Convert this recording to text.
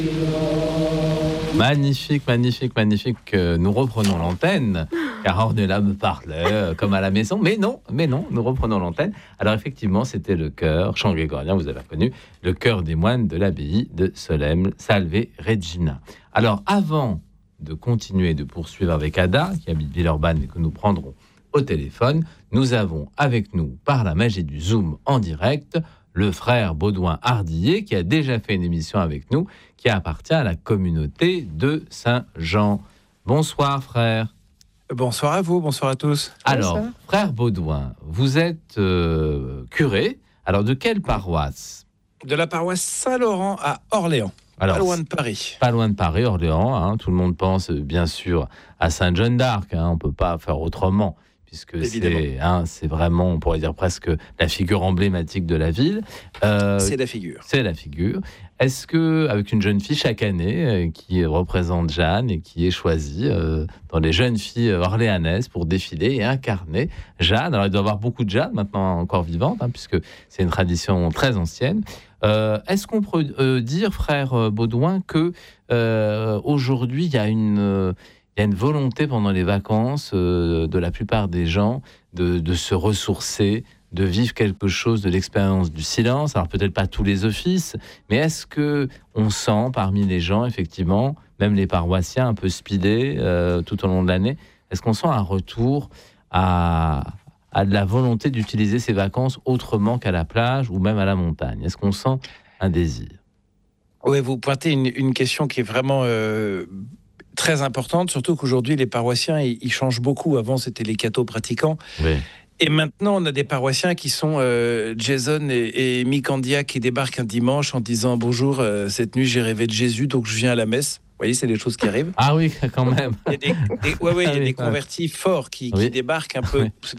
Magnifique, magnifique, magnifique. Nous reprenons l'antenne, car Ornella me parlait comme à la maison. Mais non, nous reprenons l'antenne. Alors effectivement, c'était le chœur, chant grégorien, vous avez reconnu, le chœur des moines de l'abbaye de Solesmes, Salve Regina. Alors avant de continuer, de poursuivre avec Ada, qui habite Villeurbanne et que nous prendrons au téléphone, nous avons avec nous, par la magie du Zoom en direct, le frère Baudouin Ardillet, qui a déjà fait une émission avec nous, qui appartient à la communauté de Saint-Jean. Bonsoir, frère. Bonsoir à vous, bonsoir à tous. Alors, frère Baudouin, vous êtes curé. Alors, de quelle paroisse ? De la paroisse Saint-Laurent à Orléans. Alors, pas loin de Paris. Pas loin de Paris, Orléans. Hein, tout le monde pense, bien sûr, à Sainte-Jeanne d'Arc. Hein, on ne peut pas faire autrement, puisque c'est vraiment, on pourrait dire presque la figure emblématique de la ville. C'est la figure. C'est la figure. Est-ce que, avec une jeune fille chaque année qui représente Jeanne et qui est choisie dans les jeunes filles orléanaises pour défiler et incarner Jeanne, alors il doit y avoir beaucoup de Jeanne maintenant encore vivantes, hein, puisque c'est une tradition très ancienne. Est-ce qu'on peut dire, frère Baudouin, que aujourd'hui il y a une volonté pendant les vacances de la plupart des gens de se ressourcer, de vivre quelque chose de l'expérience du silence. Alors peut-être pas tous les offices, mais est-ce que on sent parmi les gens, effectivement, même les paroissiens un peu speedés tout au long de l'année, est-ce qu'on sent un retour à de la volonté d'utiliser ces vacances autrement qu'à la plage ou même à la montagne ? Est-ce qu'on sent un désir ? Oui, vous pointez une question qui est vraiment très importante, surtout qu'aujourd'hui, les paroissiens, ils changent beaucoup. Avant, c'était les cathos pratiquants. Oui. Et maintenant, on a des paroissiens qui sont Jason et Micandia qui débarquent un dimanche en disant « Bonjour, cette nuit, j'ai rêvé de Jésus, donc je viens à la messe ». Vous voyez, c'est des choses qui arrivent. Ah oui, quand même. Il y a des convertis forts qui débarquent un peu. Oui.